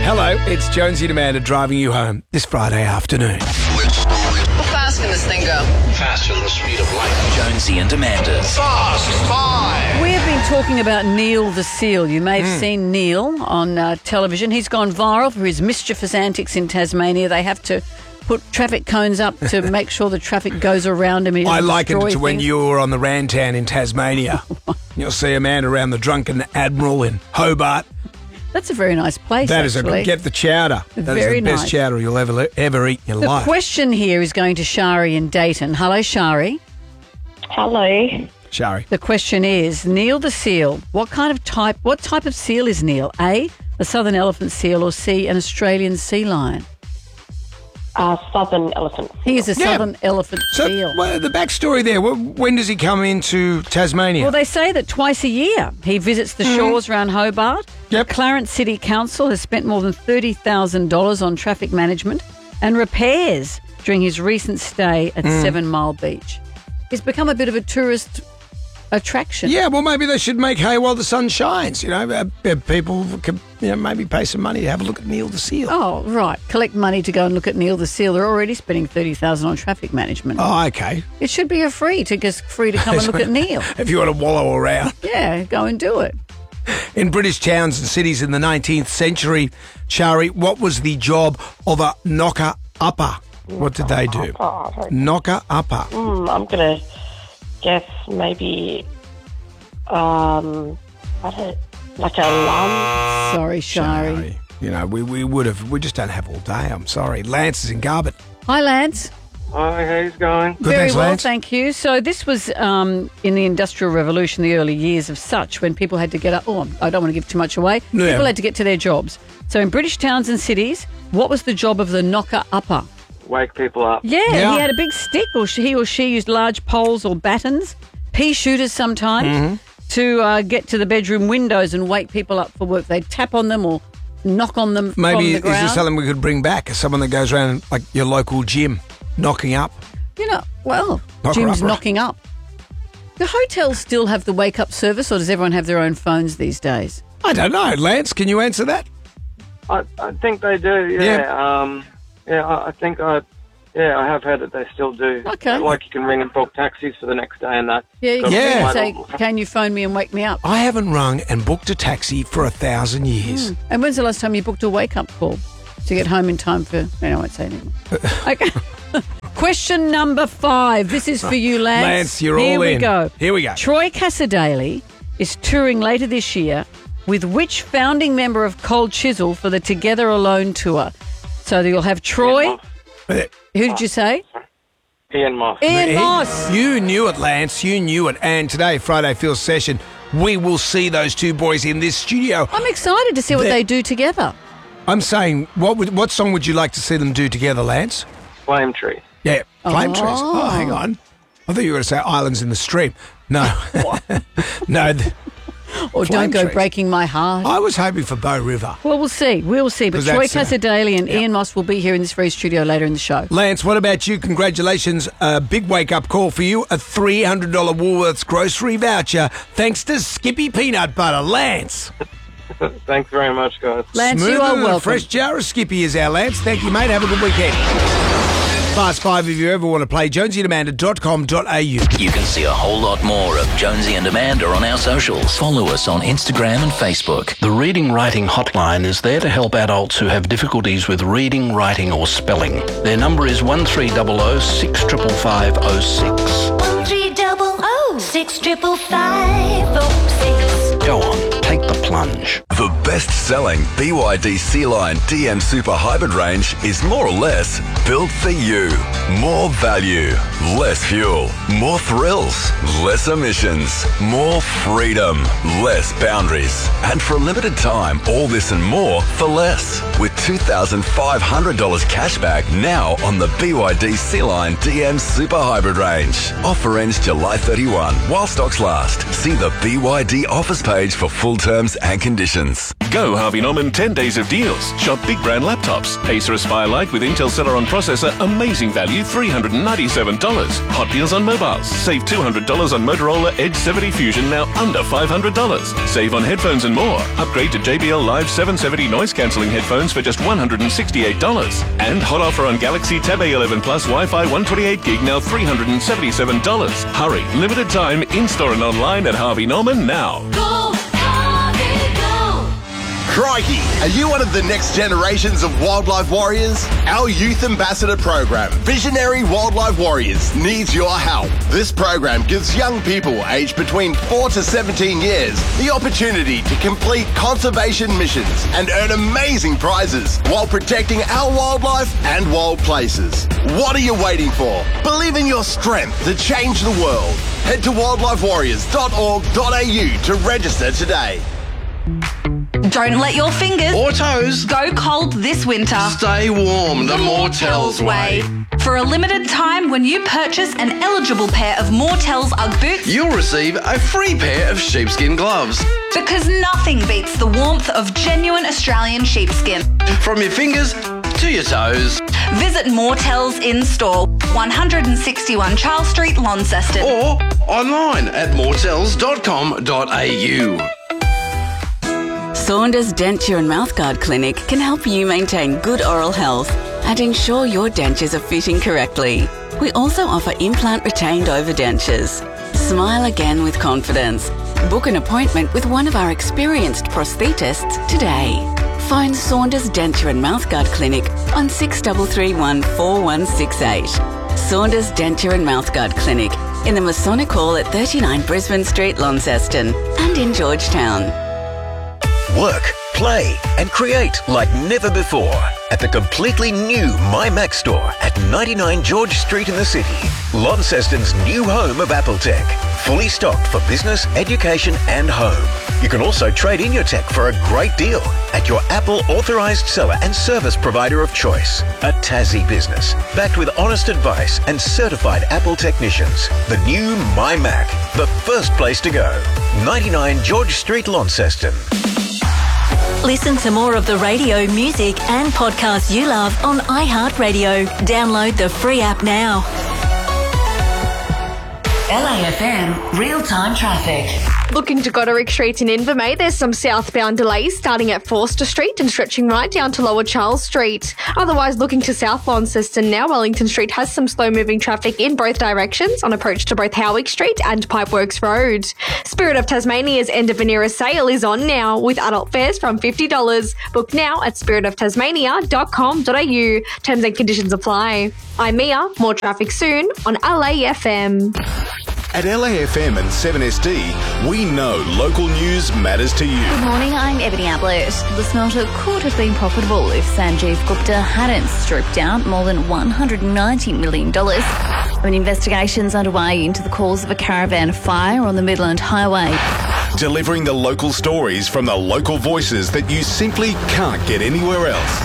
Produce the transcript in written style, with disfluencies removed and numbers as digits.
Hello, it's Jonesy and Amanda driving you home this Friday afternoon. How fast can this thing go? Faster than the speed of light. Jonesy and Amanda's Fast Five. We have been talking about Neil the Seal. You may have seen Neil on television. He's gone viral for his mischievous antics in Tasmania. They have to put traffic cones up to make sure the traffic goes around him. I likened it to when you were on the Rantan in Tasmania. You'll see Amanda around the Drunken Admiral in Hobart. That's a very nice place, That is a actually. good. Get the chowder. That Very is the best nice. chowder you'll ever eat in your The life. question here is going to Shari in Dayton. Hello, Shari. Hello. Shari. The question is, Neil the Seal, what type of seal is Neil? A, a southern elephant seal, or C, an Australian sea lion? Southern elephant. He is a southern elephant seal. Well, the backstory there, when does he come into Tasmania? Well, they say that twice a year he visits the shores around Hobart. Yep. Clarence City Council has spent more than $30,000 on traffic management and repairs during his recent stay at 7 Mile Beach. He's become a bit of a tourist attraction. Yeah, well, maybe they should make hay while the sun shines. You know, people could, maybe pay some money to have a look at Neil the Seal. Oh, right. Collect money to go and look at Neil the Seal. They're already spending $30,000 on traffic management. Oh, okay. It should be free to come and look at Neil. If you want to wallow around. Yeah, go and do it. In British towns and cities in the 19th century, Shari, what was the job of a knocker-upper? What did they do? Knocker-upper. I'm going to guess maybe like a lung. Sorry, Shari. You know, we just don't have all day. I'm sorry. Lance is in Garbutt. Hi, Lance. Hi, how's it going? Good, Very thanks, well, Lance. thank you. So this was in the Industrial Revolution, the early years of such, when people had to get up. Oh, I don't want to give too much away. Yeah. People had to get to their jobs. So in British towns and cities, what was the job of the knocker-upper? Wake people up. Yeah, Yeah. he had a big stick, or he or she used large poles or battens, pea shooters sometimes, to get to the bedroom windows and wake people up for work. They'd tap on them or knock on them Maybe from the is ground. this something we could bring back? As someone that goes around like your local gym, knocking up. Jim's Knocker-upper. knocking up. Do hotels still have the wake-up service, or does everyone have their own phones these days? I don't know. Lance, can you answer that? I think they do, yeah. I think I have heard that they still do. Okay. Like you can ring and book taxis for the next day and that. Yeah, you Got can Yeah. say, can you phone me and wake me up? I haven't rung and booked a taxi for 1,000 years. And when's the last time you booked a wake-up call to get home in time for... No, I won't say anymore. Okay. Question number 5. This is for you, Lance. Lance, you're Here all we in. go. Here we go. Troy Cassadaly is touring later this year with which founding member of Cold Chisel for the Together Alone tour? So you'll have Troy... Who did you say? Ian Moss. Ian Moss. You knew it, Lance. You knew it. And today, Friday Feel Session, we will see those two boys in this studio. I'm excited to see what They're- they do together. I'm saying, what song would you like to see them do together, Lance? Flame Tree. Yeah, Flame Trees. Oh. Oh, hang on. I thought you were going to say Islands in the Stream. No. No. Or Flame Don't Go Trees. Breaking My Heart. I was hoping for Bow River. Well, we'll see. We'll see. But 'Cause Troy that's, Cassadaly and Ian Moss will be here in this very studio later in the show. Lance, what about you? Congratulations. A big wake-up call for you. A $300 Woolworths grocery voucher thanks to Skippy Peanut Butter. Lance. Thanks very much, guys. Lance, Smoother you are than a welcome. fresh jar of Skippy is our Lance. Thank you, mate. Have a good weekend. Fast 5 if you ever want to play. JonesyandAmanda.com.au. You can see a whole lot more of Jonesy and Amanda on our socials. Follow us on Instagram and Facebook. The Reading Writing Hotline is there to help adults who have difficulties with reading, writing or spelling. Their number is 1300 65506. 1300 65506. Go on, take the plunge. The best-selling BYD Sea-Line DM Super Hybrid range is more or less built for you. More value, less fuel, more thrills, less emissions, more freedom, less boundaries. And for a limited time, all this and more for less. With $2,500 cashback now on the BYD Sea-Line DM Super Hybrid range. Offer ends July 31 while stocks last. See the BYD offers page for full terms and conditions. Go Harvey Norman 10 days of deals. Shop big brand laptops. Acer Aspire Lite with Intel Celeron processor, amazing value, $397. Hot deals on mobiles. Save $200 on Motorola Edge 70 Fusion, now under $500. Save on headphones and more. Upgrade to JBL Live 770 noise cancelling headphones for just $168. And hot offer on Galaxy Tab A11 Plus Wi-Fi 128 gig, now $377. Hurry, limited time, in-store and online at Harvey Norman now. Go, Harvey, go! Crikey! Are you one of the next generations of wildlife warriors? Our youth ambassador program, Visionary Wildlife Warriors, needs your help. This program gives young people aged between 4 to 17 years the opportunity to complete conservation missions and earn amazing prizes while protecting our wildlife and wild places. What are you waiting for? Believe in your strength to change the world. Head to wildlifewarriors.org.au to register today. Don't let your fingers or toes go cold this winter. Stay warm the Mortels way. For a limited time, when you purchase an eligible pair of Mortels Ugg boots, you'll receive a free pair of sheepskin gloves. Because nothing beats the warmth of genuine Australian sheepskin. From your fingers to your toes. Visit Mortels in store, 161 Charles Street, Launceston. Or online at mortels.com.au. Saunders Denture and Mouthguard Clinic can help you maintain good oral health and ensure your dentures are fitting correctly. We also offer implant retained overdentures. Smile again with confidence. Book an appointment with one of our experienced prosthetists today. Phone Saunders Denture and Mouthguard Clinic on 6331 4168. Saunders Denture and Mouthguard Clinic in the Masonic Hall at 39 Brisbane Street, Launceston, and in Georgetown. Work, play and create like never before at the completely new MyMac store at 99 George Street in the city. Launceston's new home of Apple Tech. Fully stocked for business, education and home. You can also trade in your tech for a great deal at your Apple authorised seller and service provider of choice. A Tassie business, backed with honest advice and certified Apple technicians. The new MyMac, the first place to go. 99 George Street, Launceston. Listen to more of the radio, music and podcasts you love on iHeartRadio. Download the free app now. LAFM real-time traffic. Looking to Goderic Street in Invermay, there's some southbound delays starting at Forster Street and stretching right down to Lower Charles Street. Otherwise, looking to South Launceston now, Wellington Street has some slow-moving traffic in both directions on approach to both Howick Street and Pipeworks Road. Spirit of Tasmania's end of Venera sale is on now with adult fares from $50. Book now at spiritoftasmania.com.au. Terms and conditions apply. I'm Mia. More traffic soon on LAFM. At LAFM and 7SD, we know local news matters to you. Good morning, I'm Ebony Ablett. The smelter could have been profitable if Sanjeev Gupta hadn't stripped out more than $190 million. Investigations underway into the cause of a caravan fire on the Midland Highway. Delivering the local stories from the local voices that you simply can't get anywhere else.